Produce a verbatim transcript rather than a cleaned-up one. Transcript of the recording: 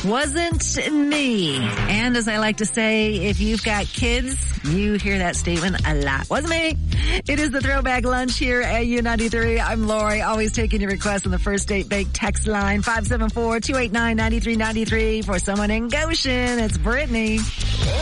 Wasn't me. And as I like to say, if you've got kids, you hear that statement a lot. Wasn't me. It is the Throwback Lunch here at U ninety-three. I'm Lori, always taking your requests on the First Date Bake text line, five seven four, two eight nine, nine three nine three. For someone in Goshen, it's Brittany.